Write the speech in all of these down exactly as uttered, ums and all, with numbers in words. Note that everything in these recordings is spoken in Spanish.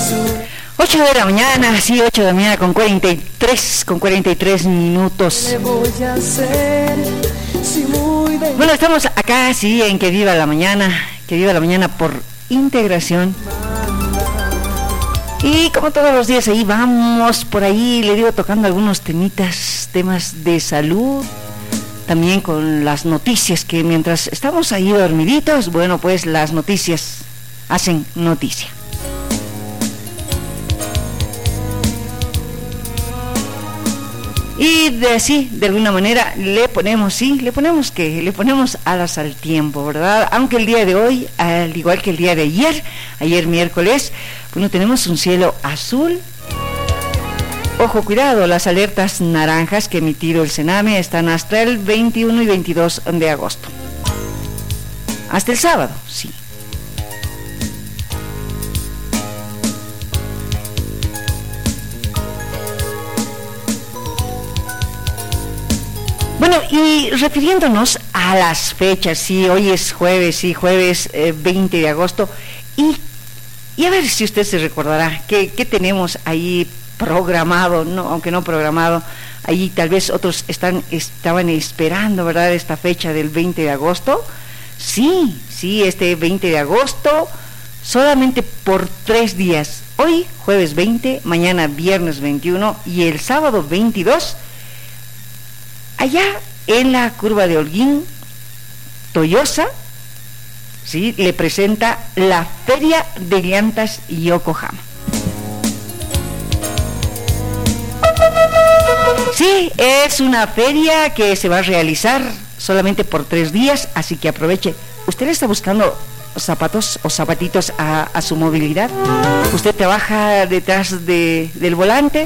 ocho de la mañana, sí, ocho de la mañana con cuarenta y tres, con cuarenta y tres minutos. Bueno, estamos acá, sí, en Que Viva la Mañana, Que Viva la Mañana por integración. Y como todos los días ahí vamos por ahí, le digo, tocando algunos temitas, temas de salud, también con las noticias, que mientras estamos ahí dormiditos, bueno, pues las noticias hacen noticia. Y de así, de alguna manera, le ponemos, sí, le ponemos que, le ponemos alas al tiempo, ¿verdad? Aunque el día de hoy, al igual que el día de ayer, ayer miércoles, bueno, tenemos un cielo azul. Ojo, cuidado, las alertas naranjas que ha emitido el Sename están hasta el veintiuno y veintidós de agosto. Hasta el sábado, sí. Bueno, y refiriéndonos a las fechas, sí, hoy es jueves, sí, jueves eh, veinte de agosto, y, y a ver si usted se recordará, ¿qué, qué tenemos ahí programado? No, aunque no programado, ahí tal vez otros están estaban esperando, ¿verdad?, esta fecha del veinte de agosto. Sí, sí, este veinte de agosto, solamente por tres días, hoy jueves veinte, mañana viernes veintiuno y el sábado veintidós, allá en la curva de Holguín, Toyosa, ¿sí?, le presenta la Feria de Llantas Yokohama. Sí, es una feria que se va a realizar solamente por tres días, así que aproveche. ¿Usted está buscando zapatos o zapatitos a, a su movilidad? ¿Usted trabaja detrás de, del volante?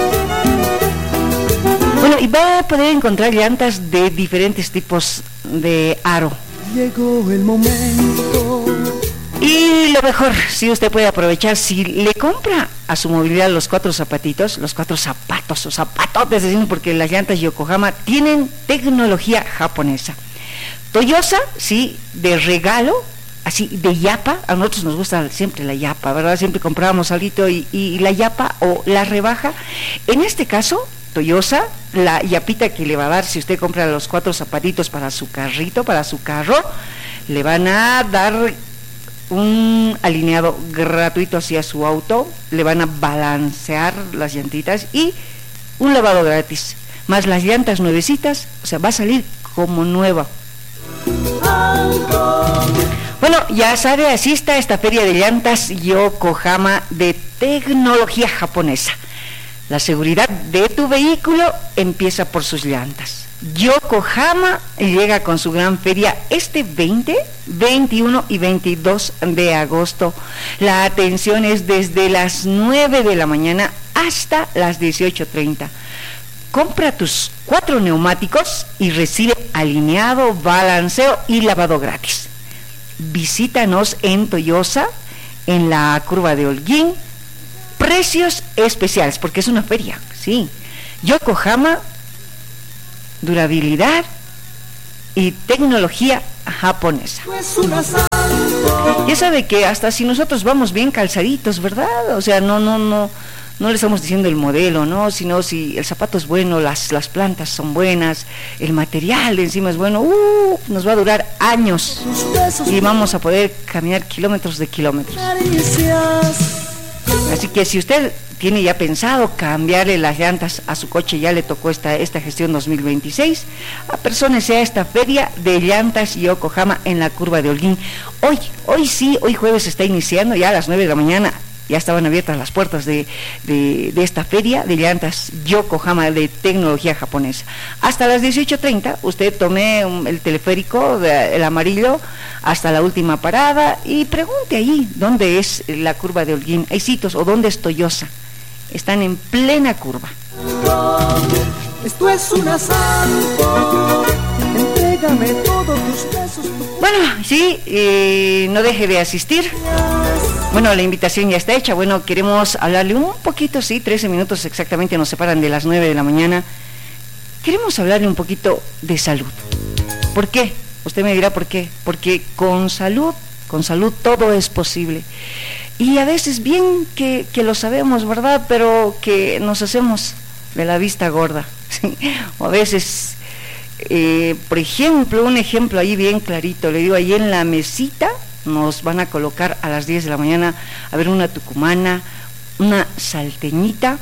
Bueno, y va a poder encontrar llantas de diferentes tipos de aro. Llegó el momento. Y lo mejor, si usted puede aprovechar, si le compra a su movilidad los cuatro zapatitos, los cuatro zapatos o zapatotes, decimos, porque las llantas Yokohama tienen tecnología japonesa. Toyosa, sí, de regalo, así de yapa. A nosotros nos gusta siempre la yapa, ¿verdad? Siempre comprábamos algo y, y la yapa o la rebaja. En este caso, Toyosa, la yapita que le va a dar si usted compra los cuatro zapatitos para su carrito, para su carro, le van a dar un alineado gratuito hacia su auto, le van a balancear las llantitas y un lavado gratis, más las llantas nuevecitas, o sea, va a salir como nueva. Bueno, ya sabe, asista a esta feria de llantas Yokohama de tecnología japonesa. La seguridad de tu vehículo empieza por sus llantas. Yokohama llega con su gran feria este veinte, veintiuno y veintidós de agosto. La atención es desde las nueve de la mañana hasta las dieciocho treinta. Compra tus cuatro neumáticos y recibe alineado, balanceo y lavado gratis. Visítanos en Toyosa, en la curva de Holguín. Precios especiales, porque es una feria, sí. Yokohama, durabilidad y tecnología japonesa. Ya sabe que hasta si nosotros vamos bien calzaditos, ¿verdad? O sea, no, no, no, no le estamos diciendo el modelo, ¿no? Sino si el zapato es bueno, las, las plantas son buenas, el material de encima es bueno, uh, nos va a durar años y vamos a poder caminar kilómetros de kilómetros. Así que si usted tiene ya pensado cambiarle las llantas a su coche, ya le tocó esta, esta gestión dos mil veintiséis, apérsones a esta feria de llantas Yokohama en la curva de Holguín. Hoy, hoy sí, hoy jueves está iniciando, ya a las nueve de la mañana, ya estaban abiertas las puertas de, de, de esta feria de llantas Yokohama de tecnología japonesa. Hasta las dieciocho treinta, usted tome un, el teleférico, de, el amarillo, hasta la última parada y pregunte ahí dónde es la curva de Holguín. Hay sitios, o dónde es Toyosa. Están en plena curva. Esto es un asalto. Entrégame todos tus besos. Bueno, sí, eh, no deje de asistir. Bueno, la invitación ya está hecha. Bueno, queremos hablarle un poquito, sí, trece minutos exactamente nos separan de las nueve de la mañana. Queremos hablarle un poquito de salud. ¿Por qué? Usted me dirá por qué. Porque con salud, con salud todo es posible. Y a veces bien que, que lo sabemos, ¿verdad? Pero que nos hacemos de la vista gorda, ¿sí? O a veces, eh, por ejemplo, un ejemplo ahí bien clarito, le digo, ahí en la mesita nos van a colocar a las diez de la mañana a ver una tucumana, una salteñita,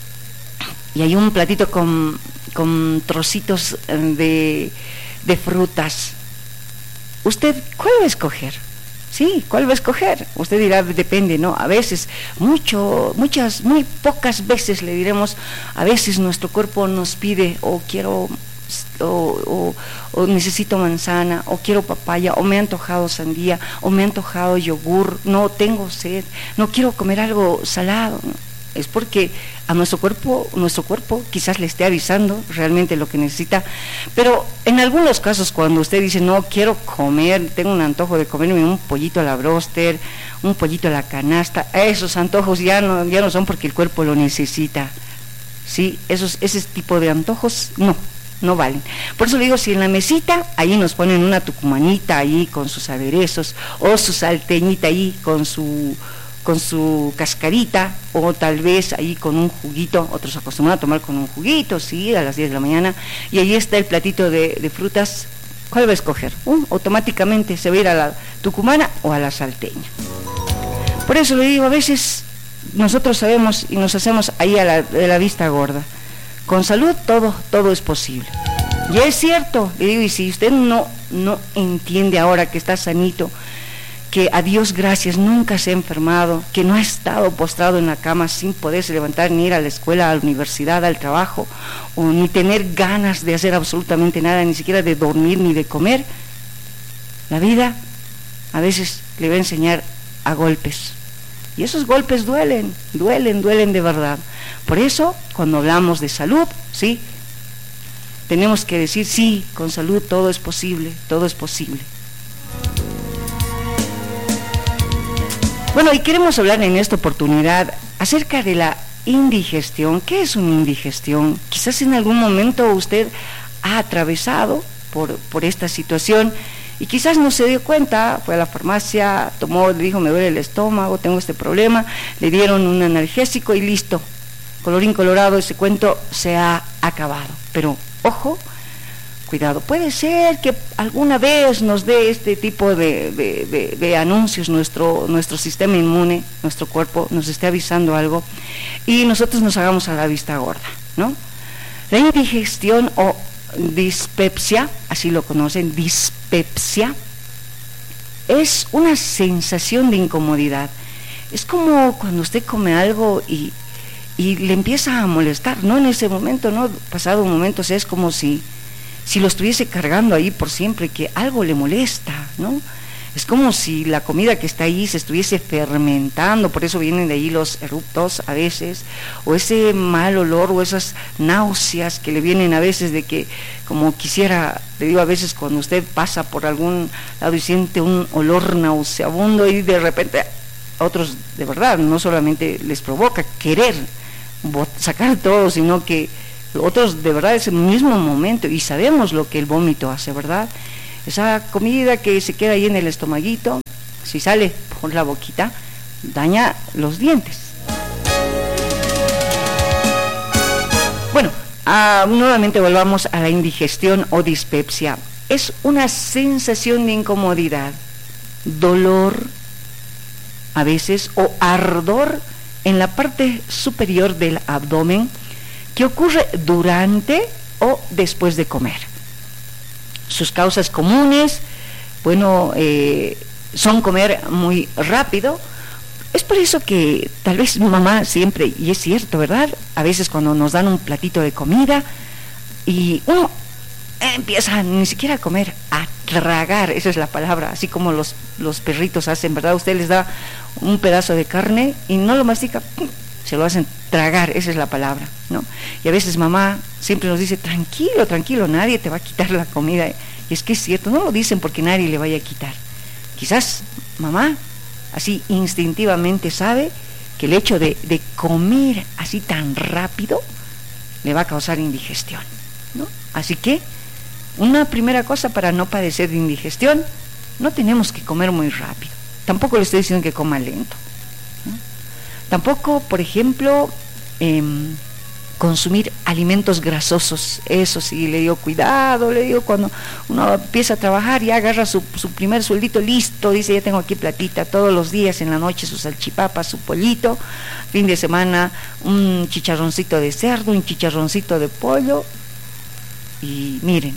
y hay un platito con, con trocitos de, de frutas. ¿Usted cuál va a escoger? Sí, ¿cuál va a escoger? Usted dirá, depende, ¿no? A veces, mucho, muchas, muy pocas veces le diremos, a veces nuestro cuerpo nos pide, o quiero, o, o, o necesito manzana, o quiero papaya, o me ha antojado sandía, o me ha antojado yogur, no tengo sed, no quiero comer algo salado, ¿no? Es porque a nuestro cuerpo, nuestro cuerpo quizás le esté avisando realmente lo que necesita, pero en algunos casos cuando usted dice, no, quiero comer, tengo un antojo de comerme un pollito a la bróster, un pollito a la canasta, esos antojos ya no, ya no son porque el cuerpo lo necesita, ¿sí? Esos, ese tipo de antojos, no, no valen. Por eso le digo, si en la mesita, ahí nos ponen una tucumanita ahí con sus aderezos, o su salteñita ahí con su... con su cascarita, o tal vez ahí con un juguito, otros acostumbran a tomar con un juguito, sí, a las diez de la mañana, y ahí está el platito de, de frutas, ¿cuál va a escoger? Uh, automáticamente se va a ir a la tucumana o a la salteña. Por eso le digo, a veces nosotros sabemos y nos hacemos ahí a la, de la vista gorda. Con salud todo, todo es posible. Y es cierto, le digo, y si usted no, no entiende ahora que está sanito, que a Dios gracias nunca se ha enfermado, que no ha estado postrado en la cama sin poderse levantar, ni ir a la escuela, a la universidad, al trabajo, o ni tener ganas de hacer absolutamente nada, ni siquiera de dormir ni de comer, la vida a veces le va a enseñar a golpes. Y esos golpes duelen, duelen, duelen de verdad. Por eso, cuando hablamos de salud, ¿sí?, tenemos que decir, sí, con salud todo es posible, todo es posible. Bueno, y queremos hablar en esta oportunidad acerca de la indigestión. ¿Qué es una indigestión? Quizás en algún momento usted ha atravesado por, por esta situación y quizás no se dio cuenta, fue a la farmacia, tomó, le dijo, me duele el estómago, tengo este problema, le dieron un analgésico y listo. Colorín colorado, ese cuento se ha acabado. Pero, ojo, cuidado, puede ser que alguna vez nos dé este tipo de, de, de, de anuncios nuestro, nuestro sistema inmune, nuestro cuerpo nos esté avisando algo y nosotros nos hagamos a la vista gorda, ¿no? La indigestión o dispepsia, así lo conocen, dispepsia, es una sensación de incomodidad. Es como cuando usted come algo y, y le empieza a molestar, no en ese momento, no pasado un momento, o sea, es como si si lo estuviese cargando ahí por siempre, que algo le molesta, ¿no? Es como si la comida que está ahí se estuviese fermentando, por eso vienen de ahí los eruptos a veces, o ese mal olor, o esas náuseas que le vienen a veces de que, como quisiera, le digo a veces cuando usted pasa por algún lado y siente un olor nauseabundo y de repente a otros de verdad, no solamente les provoca querer sacar todo, sino que otros de verdad es el mismo momento y sabemos lo que el vómito hace, ¿verdad? Esa comida que se queda ahí en el estomaguito, si sale por la boquita, daña los dientes. Bueno, ah, nuevamente volvamos a la indigestión o dispepsia. Es una sensación de incomodidad, dolor, a veces, o ardor en la parte superior del abdomen, que ocurre durante o después de comer. Sus causas comunes, bueno, eh, son comer muy rápido. Es por eso que tal vez mamá siempre, y es cierto, ¿verdad?, a veces cuando nos dan un platito de comida y uno empieza ni siquiera a comer, a tragar, esa es la palabra, así como los, los perritos hacen, ¿verdad? Usted les da un pedazo de carne y no lo mastica, ¡pum!, se lo hacen tragar, esa es la palabra, ¿no? Y a veces mamá siempre nos dice, tranquilo, tranquilo, nadie te va a quitar la comida. Y es que es cierto, no lo dicen porque nadie le vaya a quitar. Quizás mamá, así instintivamente sabe que el hecho de, de comer así tan rápido le va a causar indigestión, ¿no? Así que, una primera cosa para no padecer de indigestión, no tenemos que comer muy rápido. Tampoco le estoy diciendo que coma lento. Tampoco, por ejemplo, eh, consumir alimentos grasosos. Eso sí, le digo cuidado, le digo cuando uno empieza a trabajar y agarra su, su primer sueldito, listo, dice ya tengo aquí platita, todos los días en la noche su salchipapa, su pollito, fin de semana un chicharroncito de cerdo, un chicharroncito de pollo, y miren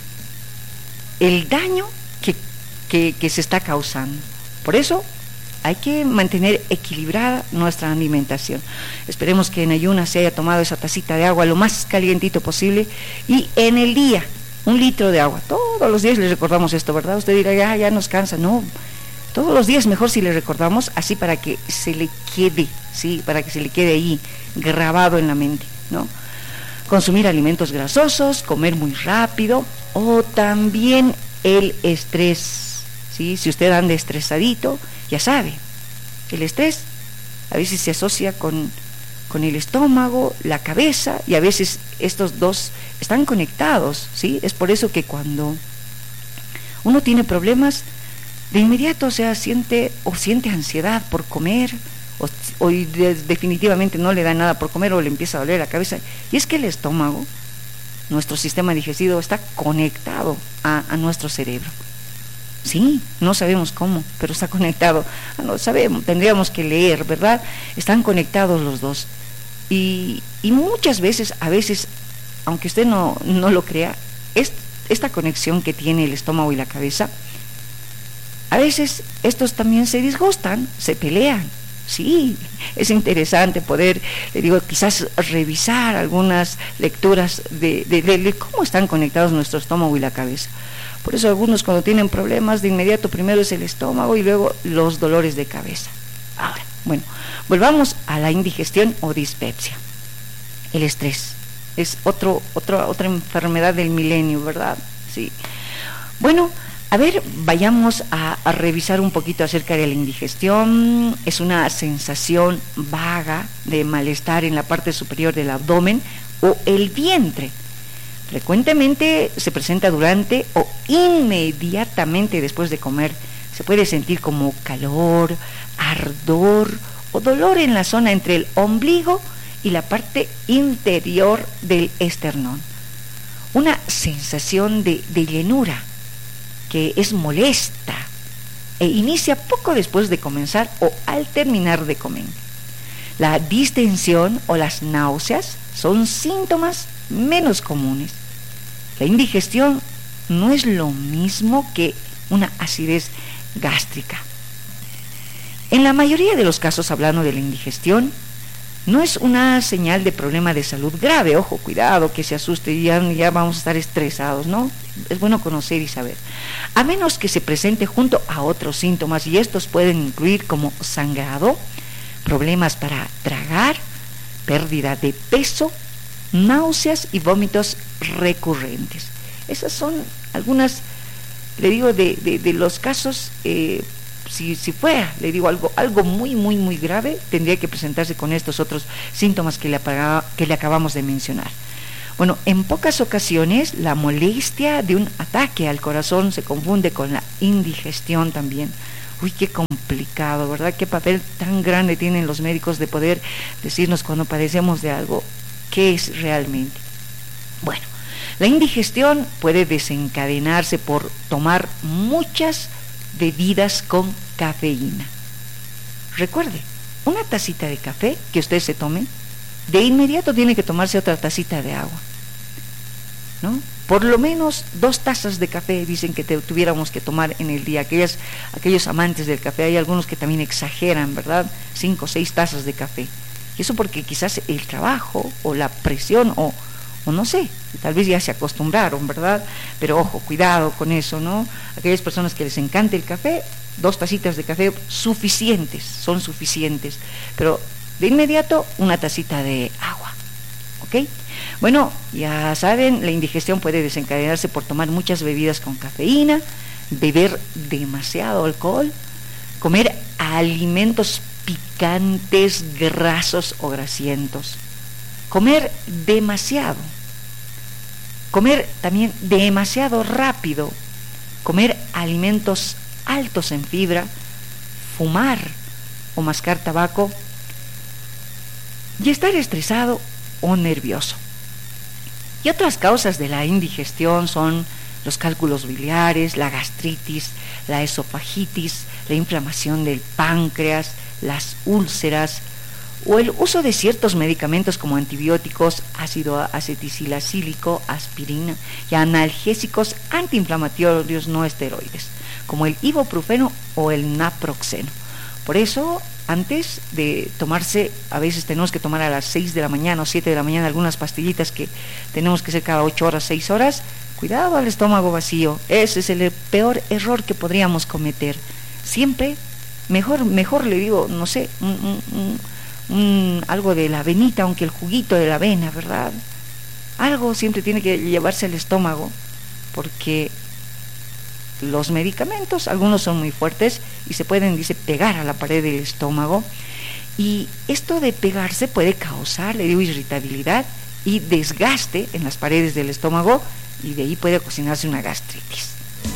el daño que, que, que se está causando. Por eso hay que mantener equilibrada nuestra alimentación. Esperemos que en ayunas se haya tomado esa tacita de agua lo más calientito posible, y en el día un litro de agua. Todos los días le recordamos esto, ¿verdad? Usted dirá, ya, ya nos cansa. No, todos los días mejor si le recordamos, así para que se le quede, ¿sí? Para que se le quede ahí grabado en la mente, ¿no? Consumir alimentos grasosos, comer muy rápido, o también el estrés, ¿sí? Si usted anda estresadito, ya sabe, el estrés a veces se asocia con, con el estómago, la cabeza, y a veces estos dos están conectados, ¿sí? Es por eso que cuando uno tiene problemas, de inmediato, o sea, siente o siente ansiedad por comer, o, o de, definitivamente no le da nada por comer, o le empieza a doler la cabeza. Y es que el estómago, nuestro sistema digestivo, está conectado a, a nuestro cerebro. Sí, no sabemos cómo, pero está conectado. No sabemos, tendríamos que leer, ¿verdad? Están conectados los dos. Y, y muchas veces, a veces, aunque usted no, no lo crea, es, esta conexión que tiene el estómago y la cabeza, a veces estos también se disgustan, se pelean. Sí, es interesante poder, le digo, quizás revisar algunas lecturas de, de, de, de cómo están conectados nuestro estómago y la cabeza. Por eso algunos cuando tienen problemas, de inmediato primero es el estómago y luego los dolores de cabeza. Ahora, bueno, volvamos a la indigestión o dispepsia. El estrés es otro, otro, otra enfermedad del milenio, ¿verdad? Sí. Bueno, a ver, vayamos a, a revisar un poquito acerca de la indigestión. Es una sensación vaga de malestar en la parte superior del abdomen o el vientre. Frecuentemente se presenta durante o inmediatamente después de comer. Se puede sentir como calor, ardor o dolor en la zona entre el ombligo y la parte interior del esternón. Una sensación de, de llenura que es molesta e inicia poco después de comenzar o al terminar de comer. La distensión o las náuseas son síntomas menos comunes. La indigestión no es lo mismo que una acidez gástrica. En la mayoría de los casos, hablando de la indigestión, no es una señal de problema de salud grave. Ojo, cuidado, que se asuste y ya, ya vamos a estar estresados, ¿no? Es bueno conocer y saber. A menos que se presente junto a otros síntomas, y estos pueden incluir como sangrado, problemas para tragar, pérdida de peso, náuseas y vómitos recurrentes. Esas son algunas, le digo, de, de, de los casos. eh, si, si fuera, le digo, algo, algo muy, muy, muy grave, tendría que presentarse con estos otros síntomas que le, apagaba, que le acabamos de mencionar. Bueno, en pocas ocasiones la molestia de un ataque al corazón se confunde con la indigestión también. Uy, qué complicado, ¿verdad? Qué papel tan grande tienen los médicos de poder decirnos cuando padecemos de algo qué es realmente. Bueno, la indigestión puede desencadenarse por tomar muchas bebidas con cafeína. Recuerde, una tacita de café que usted se tome, de inmediato tiene que tomarse otra tacita de agua, ¿no? Por lo menos dos tazas de café dicen que te, tuviéramos que tomar en el día. Aquellas, aquellos amantes del café, hay algunos que también exageran, ¿verdad? Cinco o seis tazas de café. Y eso porque quizás el trabajo o la presión o, o no sé, tal vez ya se acostumbraron, ¿verdad? Pero ojo, cuidado con eso, ¿no? Aquellas personas que les encanta el café, dos tacitas de café suficientes, son suficientes. Pero de inmediato una tacita de agua, ¿ok? Bueno, ya saben, la indigestión puede desencadenarse por tomar muchas bebidas con cafeína, beber demasiado alcohol, comer alimentos picantes, grasos o grasientos, comer demasiado, comer también demasiado rápido, comer alimentos altos en fibra, fumar o mascar tabaco, y estar estresado o nervioso. Y otras causas de la indigestión son los cálculos biliares, la gastritis, la esofagitis, la inflamación del páncreas, las úlceras o el uso de ciertos medicamentos como antibióticos, ácido acetilsalicílico, aspirina y analgésicos antiinflamatorios no esteroides, como el ibuprofeno o el naproxeno. Por eso, antes de tomarse, a veces tenemos que tomar a las seis de la mañana o siete de la mañana algunas pastillitas que tenemos que hacer cada ocho horas, seis horas, cuidado al estómago vacío. Ese es el peor error que podríamos cometer. Siempre, mejor, mejor le digo, no sé, un, un, un, un, algo de la avenita, aunque el juguito de la avena, ¿verdad? Algo siempre tiene que llevarse al estómago, porque los medicamentos, algunos son muy fuertes y se pueden, dice, pegar a la pared del estómago, y esto de pegarse puede causar, le digo, irritabilidad y desgaste en las paredes del estómago, y de ahí puede ocasionarse una gastritis.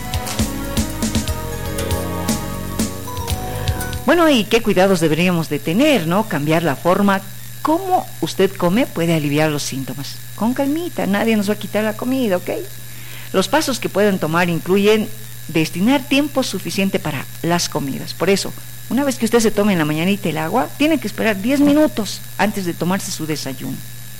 Bueno, ¿y qué cuidados deberíamos de tener, no? Cambiar la forma como usted come puede aliviar los síntomas. Con calmita, nadie nos va a quitar la comida, ¿ok? Los pasos que pueden tomar incluyen destinar tiempo suficiente para las comidas. Por eso, una vez que usted se tome en la mañanita el agua, tiene que esperar diez minutos antes de tomarse su desayuno.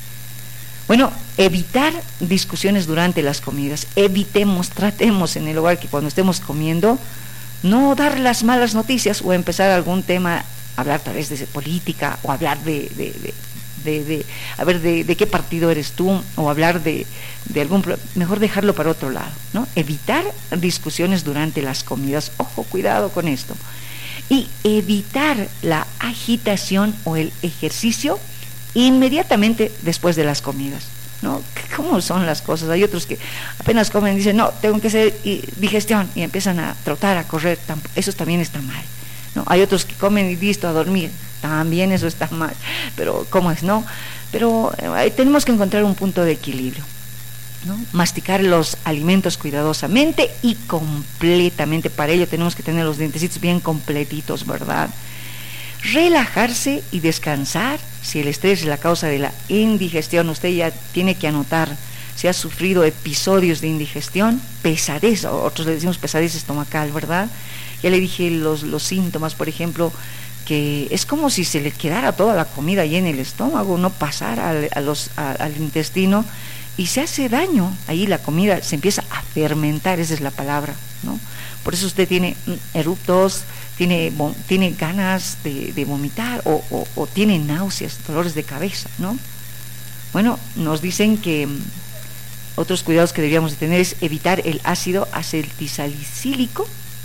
Bueno, evitar discusiones durante las comidas. Evitemos, tratemos en el hogar que cuando estemos comiendo, no dar las malas noticias o empezar algún tema, hablar tal vez de política o hablar de, de, de, de, de a ver, de, de qué partido eres tú, o hablar de, de algún, mejor dejarlo para otro lado, ¿no? Evitar discusiones durante las comidas. Ojo, cuidado con esto. Y evitar la agitación o el ejercicio inmediatamente después de las comidas, ¿no? ¿Cómo son las cosas? Hay otros que apenas comen y dicen, no, tengo que hacer digestión, y empiezan a trotar, a correr. Eso también está mal, ¿no? Hay otros que comen y listo, a dormir. También eso está mal. Pero, ¿cómo es, no? Pero eh, tenemos que encontrar un punto de equilibrio, ¿no? Masticar los alimentos cuidadosamente y completamente. Para ello tenemos que tener los dientecitos bien completitos, ¿verdad? Relajarse y descansar. Si el estrés es la causa de la indigestión, usted ya tiene que anotar si ha sufrido episodios de indigestión, pesadez, otros le decimos pesadez estomacal, ¿verdad? Ya le dije los, los síntomas, por ejemplo, que es como si se le quedara toda la comida ahí en el estómago, no pasara al, a los, a, al intestino, y se hace daño. Ahí la comida se empieza a fermentar, esa es la palabra, ¿no? Por eso usted tiene eruptos, tiene, tiene ganas de, de vomitar o, o, o tiene náuseas, dolores de cabeza, ¿no? Bueno, nos dicen que um, otros cuidados que deberíamos de tener es evitar el ácido acetilsalicílico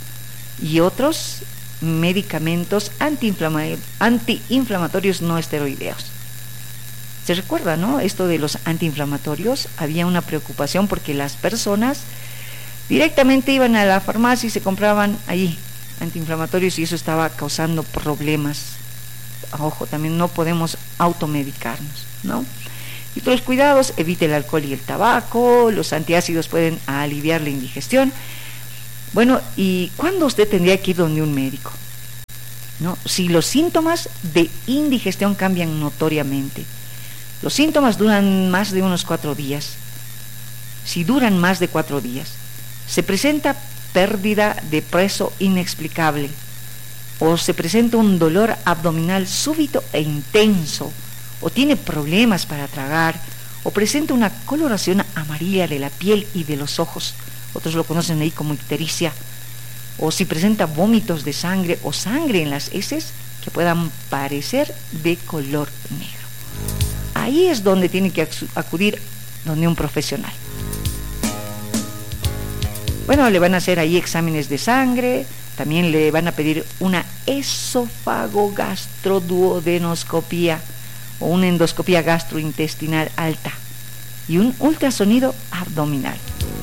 y otros medicamentos antiinflama- antiinflamatorios no esteroideos. Se recuerda, ¿no? Esto de los antiinflamatorios, había una preocupación porque las personas directamente iban a la farmacia y se compraban ahí antiinflamatorios, y eso estaba causando problemas. Ojo, también no podemos automedicarnos, ¿no? Y otros cuidados: evite el alcohol y el tabaco. Los antiácidos pueden aliviar la indigestión. Bueno, ¿y cuándo usted tendría que ir donde un médico? ¿No? Si los síntomas de indigestión cambian notoriamente. Los síntomas duran más de unos cuatro días. Si duran más de cuatro días, se presenta pérdida de peso inexplicable, o se presenta un dolor abdominal súbito e intenso, o tiene problemas para tragar, o presenta una coloración amarilla de la piel y de los ojos, otros lo conocen ahí como ictericia, o si presenta vómitos de sangre o sangre en las heces que puedan parecer de color negro. Ahí es donde tiene que acudir donde un profesional. Bueno, le van a hacer ahí exámenes de sangre, también le van a pedir una esofagogastroduodenoscopía o una endoscopía gastrointestinal alta y un ultrasonido abdominal.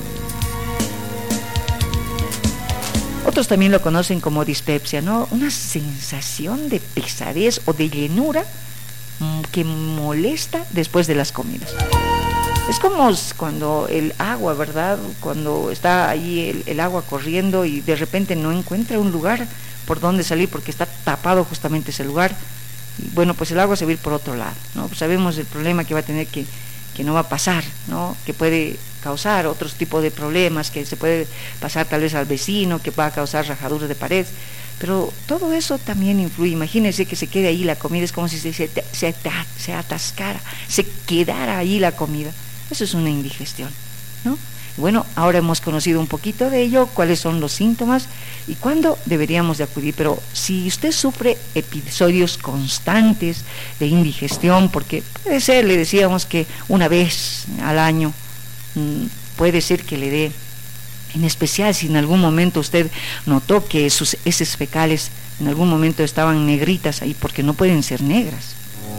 Otros también lo conocen como dispepsia, ¿no? Una sensación de pesadez o de llenura que molesta después de las comidas. Es como cuando el agua, ¿verdad? Cuando está ahí el, el agua corriendo y de repente no encuentra un lugar por donde salir porque está tapado justamente ese lugar. Y bueno, pues el agua se va a ir por otro lado, ¿no? Pues sabemos el problema que va a tener, que, que no va a pasar, ¿no? Que puede causar otros tipos de problemas, que se puede pasar tal vez al vecino, que va a causar rajaduras de pared, pero todo eso también influye. Imagínense que se quede ahí la comida, es como si se, se, se, se atascara, se quedara ahí la comida. Eso es una indigestión, ¿no? Bueno, ahora hemos conocido un poquito de ello, cuáles son los síntomas y cuándo deberíamos de acudir. Pero si usted sufre episodios constantes de indigestión, porque puede ser, le decíamos que una vez al año, puede ser que le dé, en especial si en algún momento usted notó que sus heces fecales en algún momento estaban negritas ahí, porque no pueden ser negras.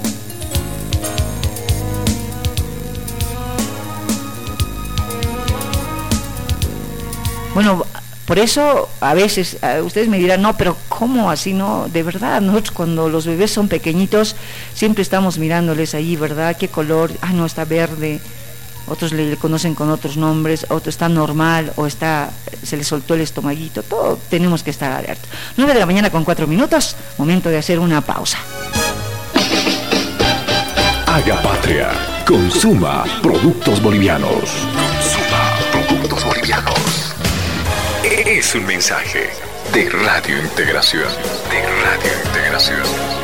Bueno, por eso a veces a ustedes me dirán, no, pero ¿cómo así? No, de verdad, nosotros cuando los bebés son pequeñitos siempre estamos mirándoles ahí, ¿verdad? ¿Qué color? Ah, no, está verde. Otros le conocen con otros nombres, otro está normal o está, se le soltó el estomaguito. Todo tenemos que estar alerta. nueve de la mañana con cuatro minutos, momento de hacer una pausa. Haga patria, consuma productos bolivianos. Consuma productos bolivianos. Es un mensaje de Radio Integración. De Radio Integración.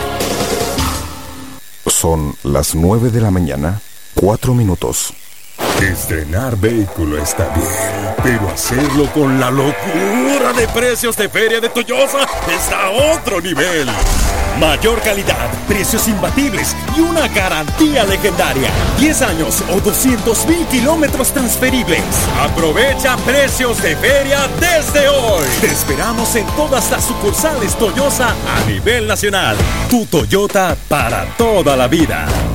Son las nueve de la mañana, cuatro minutos. Estrenar vehículo está bien, pero hacerlo con la locura de precios de Feria de Toyosa está a otro nivel. Mayor calidad, precios imbatibles y una garantía legendaria. diez años o doscientos mil kilómetros transferibles. Aprovecha precios de feria desde hoy. Te esperamos en todas las sucursales Toyosa a nivel nacional. Tu Toyota para toda la vida.